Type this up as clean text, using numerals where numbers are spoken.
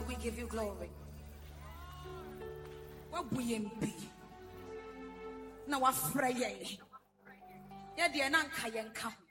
Lord, we give you glory. What we be? Now, what pray ye? Yet the Ananka Yanka.